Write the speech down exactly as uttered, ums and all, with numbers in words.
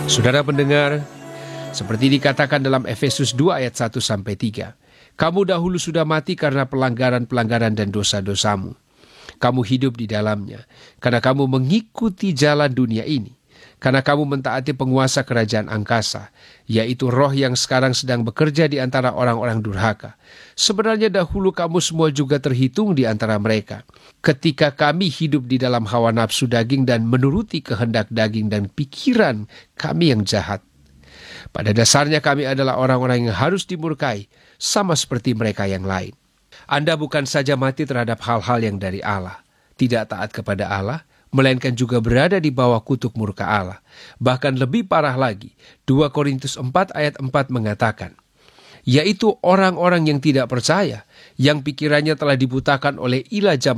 Saudara pendengar, seperti dikatakan dalam Efesus dua ayat satu sampai tiga, kamu dahulu sudah mati karena pelanggaran-pelanggaran dan dosa-dosamu. Kamu hidup di dalamnya, karena kamu mengikuti jalan dunia ini. Karena kamu mentaati penguasa kerajaan angkasa, yaitu roh yang sekarang sedang bekerja di antara orang-orang durhaka. Sebenarnya dahulu kamu semua juga terhitung di antara mereka. Ketika kami hidup di dalam hawa nafsu daging dan menuruti kehendak daging dan pikiran kami yang jahat. Pada dasarnya kami adalah orang-orang yang harus dimurkai, sama seperti mereka yang lain. Anda bukan saja mati terhadap hal-hal yang dari Allah, tidak taat kepada Allah, melainkan juga berada di bawah kutuk murka Allah. Bahkan lebih parah lagi, dua Korintus empat ayat empat mengatakan, yaitu orang-orang yang tidak percaya, yang pikirannya telah dibutakan oleh ilah zaman